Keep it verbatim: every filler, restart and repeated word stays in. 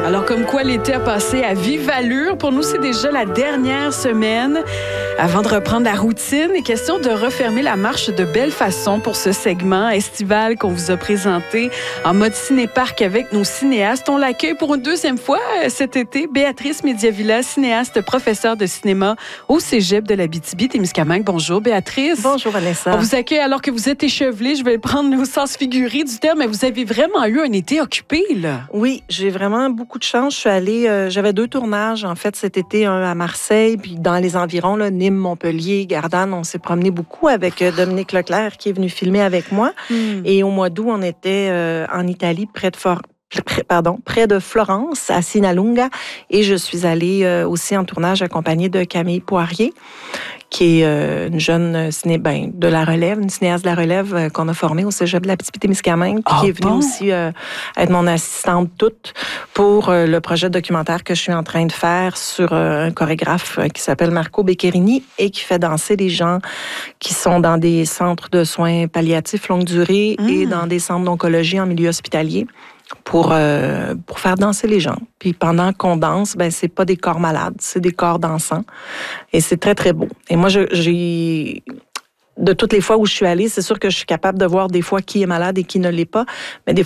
Alors, comme quoi l'été a passé à vive allure. Pour nous, c'est déjà la dernière semaine avant de reprendre la routine. Et question de refermer la marche de belle façon pour ce segment estival qu'on vous a présenté en mode ciné-parc avec nos cinéastes. On l'accueille pour une deuxième fois cet été. Béatrice Mediavilla, cinéaste, professeure de cinéma au Cégep de l'Abitibi-Témiscamingue. Bonjour, Béatrice. Bonjour, Vanessa. On vous accueille alors que vous êtes échevelée. Je vais prendre au sens figuré du terme, mais vous avez vraiment eu un été occupé, là. Oui, j'ai vraiment beaucoup de chance. Je suis allée, euh, j'avais deux tournages, en fait, cet été, un à Marseille, puis dans les environs, là, Nîmes, Montpellier, Gardanne. On s'est promené beaucoup avec euh, Dominique Leclerc, qui est venu filmer avec moi. Mm. Et au mois d'août, on était euh, en Italie, près de Fort... Pardon, près de Florence, à Sinalunga. Et je suis allée euh, aussi en tournage accompagnée de Camille Poirier, qui est euh, une jeune ciné, ben, de la relève, une cinéaste de la relève euh, qu'on a formée au Cégep de l'Abitibi-Témiscamingue, puis ah, qui est venue bon? aussi euh, être mon assistante toute pour euh, le projet de documentaire que je suis en train de faire sur euh, un chorégraphe euh, qui s'appelle Marco Beccherini et qui fait danser les gens qui sont dans des centres de soins palliatifs longue durée mmh. et dans des centres d'oncologie en milieu hospitalier. Pour, euh, pour faire danser les gens. Puis pendant qu'on danse, ben c'est pas des corps malades, c'est des corps dansants. Et c'est très, très beau. Et moi, je, j'ai... De toutes les fois où je suis allée, c'est sûr que je suis capable de voir des fois qui est malade et qui ne l'est pas. Mais des